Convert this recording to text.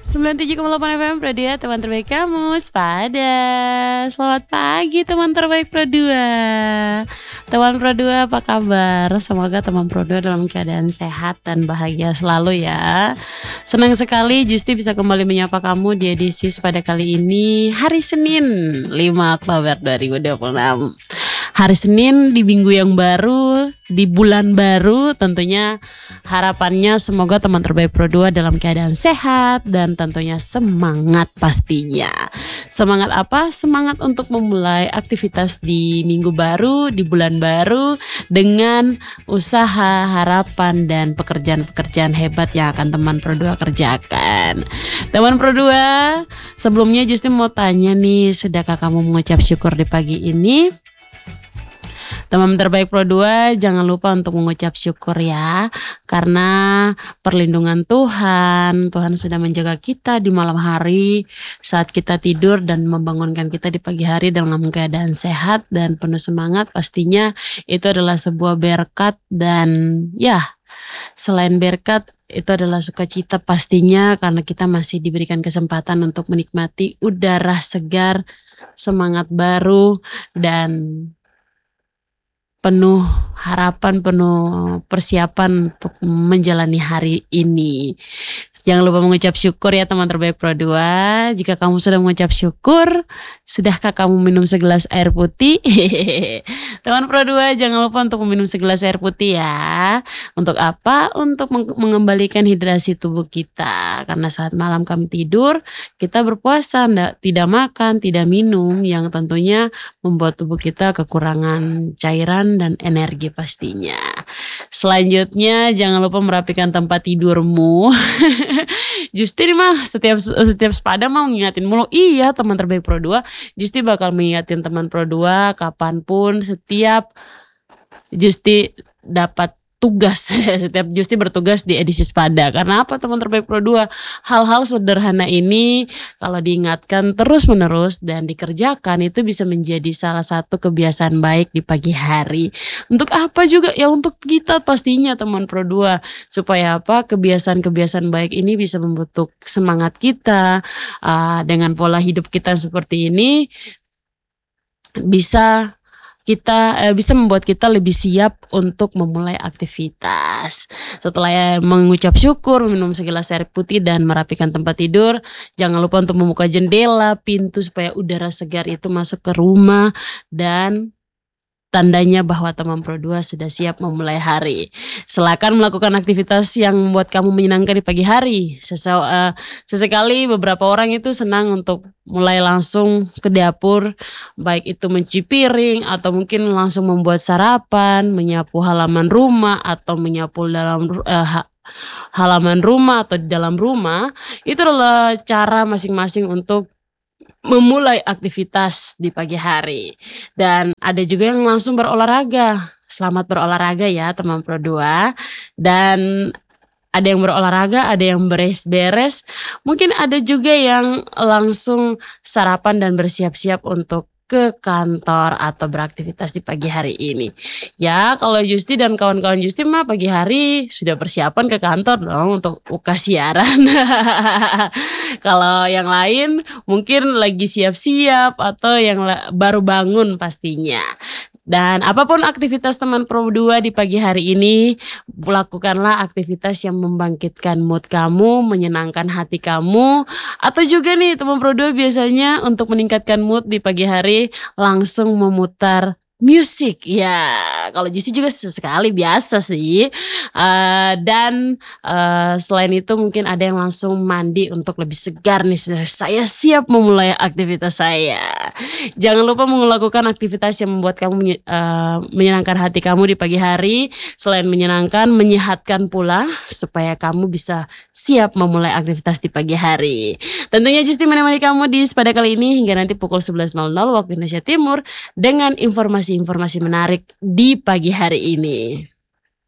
97,8 FM Pro 2, teman terbaik kamu, Sepada. Selamat pagi teman terbaik Pro 2. Teman Pro 2 apa kabar? Semoga teman Pro 2 dalam keadaan sehat dan bahagia selalu ya. Senang sekali Justi bisa kembali menyapa kamu di edisi Sepada kali ini, hari Senin 5 Oktober 2026. Hari Senin di minggu yang baru, di bulan baru, tentunya harapannya semoga teman terbaik Pro 2 dalam keadaan sehat dan tentunya semangat pastinya. Semangat apa? Semangat untuk memulai aktivitas di minggu baru, di bulan baru dengan usaha, harapan dan pekerjaan-pekerjaan hebat yang akan teman Pro 2 kerjakan. Teman Pro 2, sebelumnya Justi mau tanya nih, sudahkah kamu mengucap syukur di pagi ini? Teman terbaik Pro 2, jangan lupa untuk mengucap syukur ya, karena perlindungan Tuhan sudah menjaga kita di malam hari saat kita tidur dan membangunkan kita di pagi hari dalam keadaan sehat dan penuh semangat. Pastinya itu adalah sebuah berkat dan ya, selain berkat itu adalah sukacita pastinya karena kita masih diberikan kesempatan untuk menikmati udara segar, semangat baru dan penuh harapan, penuh persiapan untuk menjalani hari ini. Jangan lupa mengucap syukur ya teman terbaik Pro 2. Jika kamu sudah mengucap syukur, sudahkah kamu minum segelas air putih? Teman Pro 2, jangan lupa untuk meminum segelas air putih ya. Untuk apa? Untuk mengembalikan hidrasi tubuh kita. Karena saat malam kami tidur, kita berpuasa, tidak makan, tidak minum, yang tentunya membuat tubuh kita kekurangan cairan dan energi pastinya. Selanjutnya jangan lupa merapikan tempat tidurmu. Justi nih mah setiap Sepada mau ngingatin mulu. Iya teman terbaik Pro 2, Justi bakal mengingatin teman Pro 2 kapanpun, setiap Justi dapat tugas. Setiap Justi bertugas di edisi Sepada. Karena apa teman terbaik Pro 2? Hal-hal sederhana ini kalau diingatkan terus menerus dan dikerjakan itu bisa menjadi salah satu kebiasaan baik di pagi hari. Untuk apa juga? Ya untuk kita pastinya teman Pro 2. Supaya apa? Kebiasaan-kebiasaan baik ini bisa membentuk semangat kita. Dengan pola hidup kita seperti ini bisa membuat kita lebih siap untuk memulai aktivitas. Setelah mengucap syukur, minum segelas air putih dan merapikan tempat tidur, jangan lupa untuk membuka jendela, pintu supaya udara segar itu masuk ke rumah dan tandanya bahwa teman Pro 2 sudah siap memulai hari. Silakan melakukan aktivitas yang membuat kamu menyenangkan di pagi hari. Sesekali beberapa orang itu senang untuk mulai langsung ke dapur, baik itu mencuci piring atau mungkin langsung membuat sarapan, menyapu halaman rumah atau menyapu halaman rumah atau di dalam rumah. Itu adalah cara masing-masing untuk memulai aktivitas di pagi hari. Dan ada juga yang langsung berolahraga. Selamat berolahraga ya teman Pro 2. Dan ada yang berolahraga, ada yang beres-beres. Mungkin ada juga yang langsung sarapan dan bersiap-siap untuk ke kantor atau beraktivitas di pagi hari ini. Ya kalau Justi dan kawan-kawan Justi mah pagi hari sudah persiapan ke kantor dong untuk UKAS siaran. Kalau yang lain mungkin lagi siap-siap atau yang baru bangun pastinya. Dan apapun aktivitas teman Pro 2 di pagi hari ini, lakukanlah aktivitas yang membangkitkan mood kamu, menyenangkan hati kamu. Atau juga nih teman Pro 2 biasanya untuk meningkatkan mood di pagi hari langsung memutar musik. Ya kalau Justi juga sesekali biasa sih. Dan selain itu mungkin ada yang langsung mandi untuk lebih segar nih. Saya siap memulai aktivitas saya. Jangan lupa melakukan aktivitas yang membuat kamu menyenangkan hati kamu di pagi hari. Selain menyenangkan, menyehatkan pula supaya kamu bisa siap memulai aktivitas di pagi hari. Tentunya Justi menemani kamu di Sepada kali ini hingga nanti pukul 11.00 waktu Indonesia Timur dengan informasi menarik di pagi hari ini.